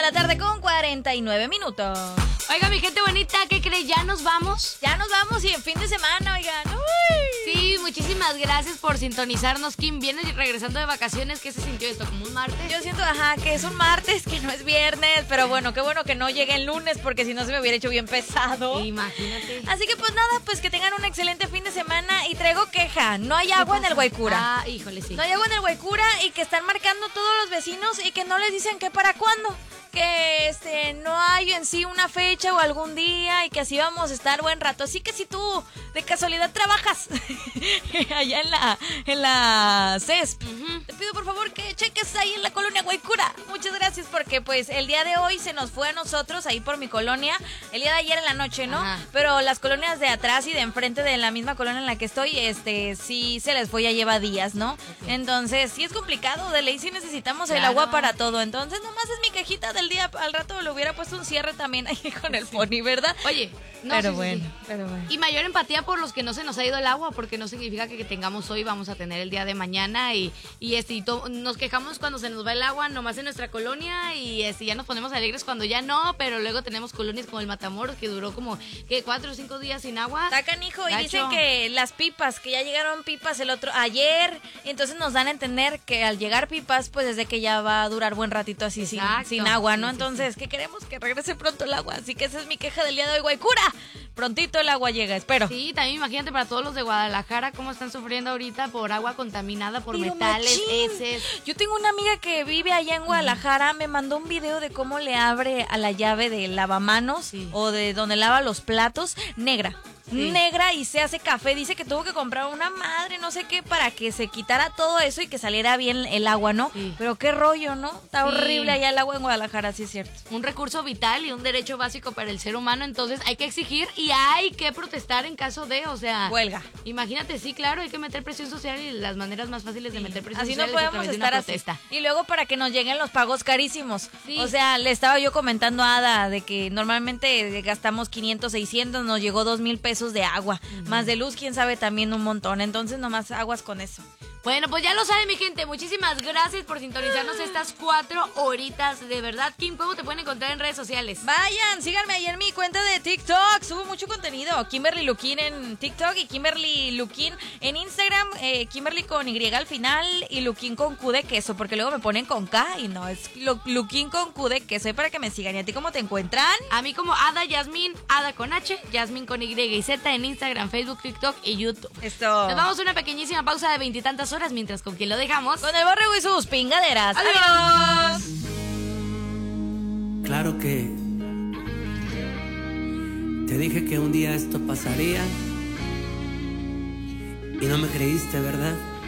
la tarde con 49 minutos. Oiga, mi gente bonita, ¿qué cree? ¿Ya nos vamos? Ya nos vamos y en fin de semana, oigan. ¡Uy! Sí, muchísimas gracias por sintonizarnos. Kim, vienes regresando de vacaciones. ¿Qué se sintió esto? ¿Como un martes? Yo siento, que es un martes, que no es viernes, pero bueno, qué bueno que no llegue el lunes porque si no se me hubiera hecho bien pesado. Imagínate. Así que pues nada, pues que tengan un excelente fin de semana y traigo queja. No hay agua en el Guaycura. Híjole, sí. No hay agua en el Guaycura y que están marcando todos los vecinos y que no les dicen qué para cuándo. Que no hay en sí una fecha o algún día y que así vamos a estar buen rato. Así que si tú de casualidad trabajas allá en la CESP, te pido por favor que cheques ahí en la colonia Guaycura. Muchas gracias porque pues el día de hoy se nos fue a nosotros ahí por mi colonia, el día de ayer en la noche, ¿no? Ajá. Pero las colonias de atrás y de enfrente de la misma colonia en la que estoy, sí se les fue, ya lleva días, ¿no? Okay. Entonces sí es complicado, de ley sí necesitamos el Claro. agua para todo. Entonces nomás es mi quejita del día, al rato le hubiera puesto un cierre también ahí con el Pony, ¿verdad? Oye, no, pero sí, bueno, sí. pero bueno. Y mayor empatía por los que no se nos ha ido el agua, porque no significa que tengamos hoy, vamos a tener el día de mañana y nos quejamos cuando se nos va el agua nomás en nuestra colonia y ya nos ponemos alegres cuando ya no, pero luego tenemos colonias como el Matamoros que duró como 4 o 5 días sin agua. Está canijo y Gacho. dicen que las pipas, que ya llegaron pipas ayer, y entonces nos dan a entender que al llegar pipas, pues desde que ya va a durar buen ratito así Exacto. sin agua, ¿no? Sí, sí, entonces, ¿qué queremos? Que regrese pronto el agua, así que esa es mi queja del día de hoy, Guaycura. Prontito el agua llega, espero. Sí, también imagínate para todos los de Guadalajara cómo están sufriendo ahorita por agua contaminada, por Pero metales, machín. heces. Yo tengo una amiga que vive allá en Guadalajara, me mandó un video de cómo le abre a la llave de lavamanos Sí. o de donde lava los platos, negra. Sí. Negra y se hace café. Dice que tuvo que comprar una madre, no sé qué, para que se quitara todo eso y que saliera bien el agua, ¿no? Sí. Pero qué rollo, ¿no? Está Sí. horrible allá el agua en Guadalajara, sí es cierto. Un recurso vital y un derecho básico para el ser humano, entonces hay que exigir y hay que protestar en caso de, o sea, Huelga. imagínate, sí, claro, hay que meter presión social y las maneras más fáciles de meter presión Así social no es a podemos través de una estar así. protesta. Y luego para que nos lleguen los pagos carísimos. Sí. O sea, le estaba yo comentando a Ada de que normalmente gastamos 500, 600, nos llegó 2,000 pesos de agua. Más de luz, quién sabe, también un montón. Entonces nomás aguas con eso. Bueno, pues ya lo saben, mi gente. Muchísimas gracias por sintonizarnos estas 4 horitas. De verdad, Kim, ¿cómo te pueden encontrar en redes sociales? Vayan, síganme ahí en mi cuenta de TikTok. Subo mucho contenido. Kimberly Luquín en TikTok y Kimberly Luquín en Instagram. Kimberly con Y al final y Luquín con Q de queso, porque luego me ponen con K y no, es Luquín con Q de queso. Y para que me sigan. ¿Y a ti cómo te encuentran? A mí como Ada Yasmín, Ada con H, Yasmín con Y y Z en Instagram, Facebook, TikTok y YouTube. Esto. Nos vamos a una pequeñísima pausa de 20 y tantas horas, mientras con quien lo dejamos. Con el borrego y sus pingaderas. ¡Adiós! Claro que te dije que un día esto pasaría y no me creíste, ¿verdad?